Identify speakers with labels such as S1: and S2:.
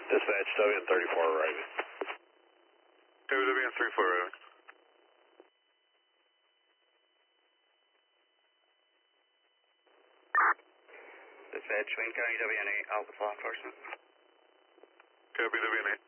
S1: Dispatch, WN34 arriving.
S2: WN34 arriving.
S3: Dispatch, Wayne County WNA, Alpha Law Enforcement.
S2: Copy WNA.